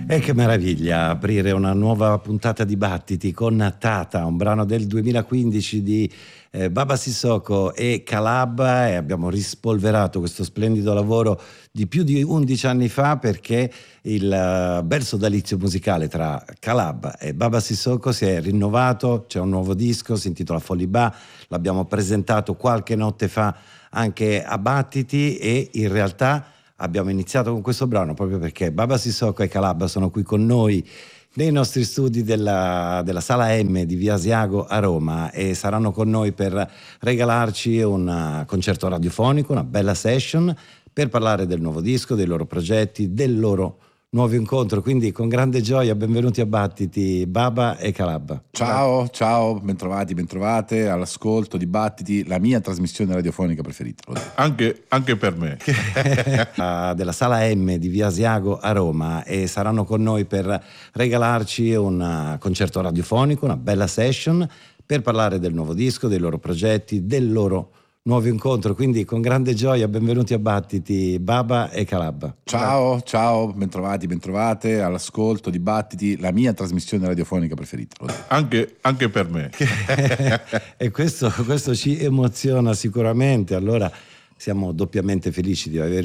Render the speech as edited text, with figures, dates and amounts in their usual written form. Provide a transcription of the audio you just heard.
E che meraviglia aprire una nuova puntata di Battiti con Tata, un brano del 2015 di Baba Sissoko e Calabba, e abbiamo rispolverato questo splendido lavoro di più di 11 anni fa, perché il bel sodalizio musicale tra Calabba e Baba Sissoko si è rinnovato. C'è un nuovo disco, si intitola Folibà, l'abbiamo presentato qualche notte fa anche a Battiti, e in realtà abbiamo iniziato con questo brano proprio perché Baba Sissoko e Calabba sono qui con noi nei nostri studi della Sala M di Via Asiago a Roma, e saranno con noi per regalarci un concerto radiofonico, una bella session, per parlare del nuovo disco, dei loro progetti, del loro nuovo incontro. Quindi con grande gioia benvenuti a Battiti, Baba e Calabba. Ciao, bentrovati, bentrovate all'ascolto di Battiti, la mia trasmissione radiofonica preferita. Anche per me. Della Sala M di Via Asiago a Roma, e saranno con noi per regalarci un concerto radiofonico, una bella session, per parlare del nuovo disco, dei loro progetti, del loro nuovo incontro. Quindi con grande gioia benvenuti a Battiti, Baba e Calabba. Ciao, bentrovati, bentrovate all'ascolto di Battiti, la mia trasmissione radiofonica preferita. Anche per me. E questo ci emoziona sicuramente. Allora siamo doppiamente felici di aver